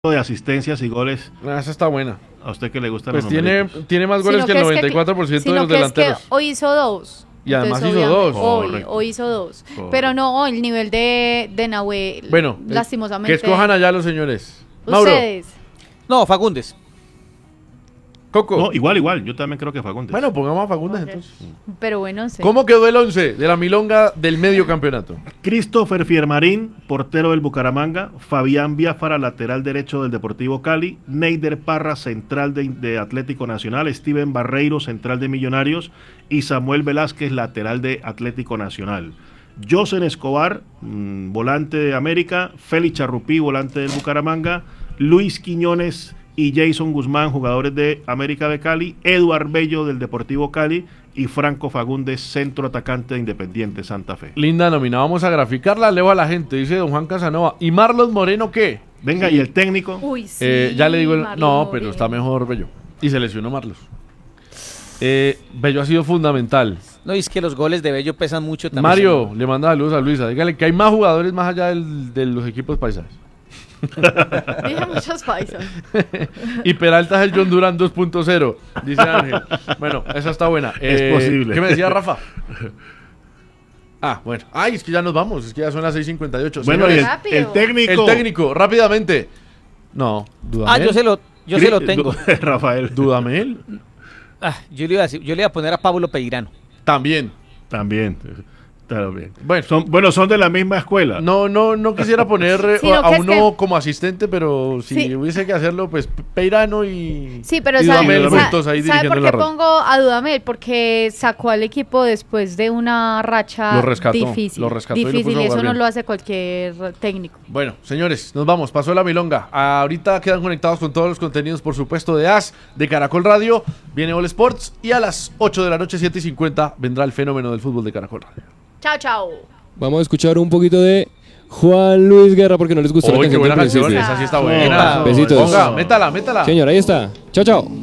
de asistencias y goles. Esa está buena. A usted que le gustan Pues los tiene más goles Sino que el que es que 94% de sino los que es delanteros. que hoy hizo dos. Y además Entonces, hizo dos. obviamente, Hoy hizo dos. Correcto. Pero no, el nivel de Nahuel, Bueno, lastimosamente. que escojan allá los señores. Mauro, Ustedes. No, Fagundes. Coco. No, igual, yo también creo que Fagundes. Bueno, pongamos a Fagundes Ok. entonces. Pero bueno, sí. ¿Cómo quedó el 11 de la milonga del medio campeonato? Christopher Fiermarín, portero del Bucaramanga, Fabián Biafara, lateral derecho del Deportivo Cali, Neider Parra, central de Atlético Nacional, Steven Barreiro, central de Millonarios, y Samuel Velázquez, lateral de Atlético Nacional. Josen Escobar, volante de América, Félix Charrupí, volante del Bucaramanga, Luis Quiñones y Jason Guzmán, jugadores de América de Cali, Eduard Bello del Deportivo Cali y Franco Fagundes, centro atacante de Independiente Santa Fe. Linda nómina, vamos a graficarla, leo a la gente, dice don Juan Casanova. ¿Y Marlon Moreno qué? Venga, ¿y el técnico? Uy, sí. Ya le digo, Marlon no, Moreno. pero está mejor Bello. Y se lesionó Marlos. Bello ha sido fundamental. No, y es que los goles de Bello pesan mucho también. Mario, le manda saludos a Luisa. Dígale que hay más jugadores más allá de los equipos paisas. Dije muchos paisas. Y Peralta es el John Durán 2.0, dice Ángel. Bueno, esa está buena. Es posible. ¿Qué me decía Rafa? Bueno. Ay, es que ya nos vamos. Es que ya son las 6:58. Bueno, y Señores, Rápido. el técnico. el técnico, rápidamente. No, Dudamel. Yo se lo tengo. Rafael. Dudamel. Yo le iba a poner a Pablo Peirano. También. También. Bien. Bueno, Son de la misma escuela. No quisiera poner Sino a que es uno que- como asistente, pero si Sí. hubiese que hacerlo, pues Peirano y Sí, pero y ¿sabe, Dudamel Dudamel. juntos ahí ¿sabe dirigiendo por la qué red. pongo a Dudamel? Porque sacó al equipo después de una racha Lo rescató, difícil. lo rescató y lo Difícil, puso a y eso jugar no bien. lo hace cualquier técnico. Bueno, señores, nos vamos. Pasó la milonga. Ahorita quedan conectados con todos los contenidos, por supuesto, de AS, de Caracol Radio. Viene All Sports. Y a las 8 de la noche, 7:50, vendrá el fenómeno del fútbol de Caracol Radio. Chao, chao. Vamos a escuchar un poquito de Juan Luis Guerra porque no les gustó la Uy, qué canción buena del canción. principio. Esa sí está Epa. buena. Besitos. Ponga, métala. Señor, ahí está. Chao, chao.